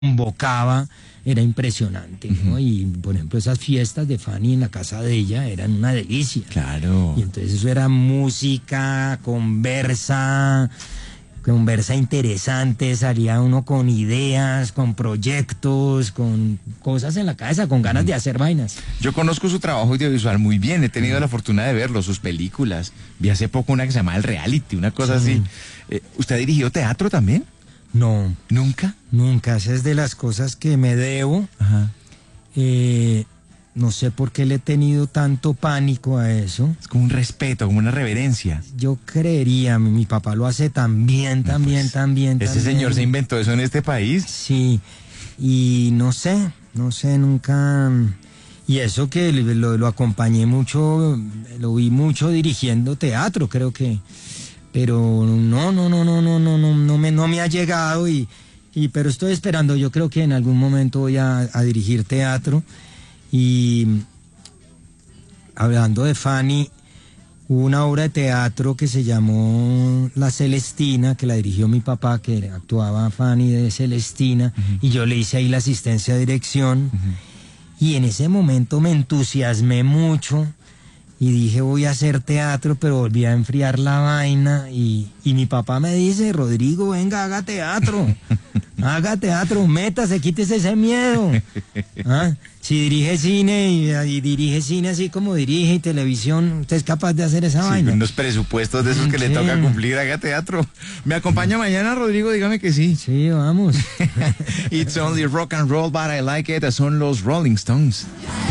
convocaba era impresionante, ¿no? Y, por ejemplo, esas fiestas de Fanny en la casa de ella eran una delicia. Claro. Y entonces eso era música, conversa interesante, salía uno con ideas, con proyectos, con cosas en la cabeza, con ganas de hacer vainas. Yo conozco su trabajo audiovisual muy bien, he tenido la fortuna de verlo, sus películas. Vi hace poco una que se llama El Reality, una cosa así. ¿Usted ha dirigido teatro también? No. ¿Nunca? Nunca, esa es de las cosas que me debo. Ajá. No sé por qué le he tenido tanto pánico a eso. Es como un respeto, como una reverencia. Yo creería, mi papá lo hace también. Ese señor se inventó eso en este país. Sí, y no sé, nunca. Y eso que lo acompañé mucho, lo vi mucho dirigiendo teatro, creo que. Pero no me ha llegado pero estoy esperando. Yo creo que en algún momento voy a dirigir teatro. Y hablando de Fanny, hubo una obra de teatro que se llamó La Celestina, que la dirigió mi papá, que actuaba Fanny de Celestina, y yo le hice ahí la asistencia de dirección. Y en ese momento me entusiasmé mucho y dije, voy a hacer teatro, pero volví a enfriar la vaina y mi papá me dice, Rodrigo, venga, haga teatro, métase, quítese ese miedo. ¿Ah? Si dirige cine y dirige cine así como dirige y televisión, usted es capaz de hacer esa vaina. Unos presupuestos de esos que le toca cumplir, haga teatro. ¿Me acompaña mañana, Rodrigo? Dígame que sí. Sí, vamos. It's only rock and roll, but I like it. Son los Rolling Stones.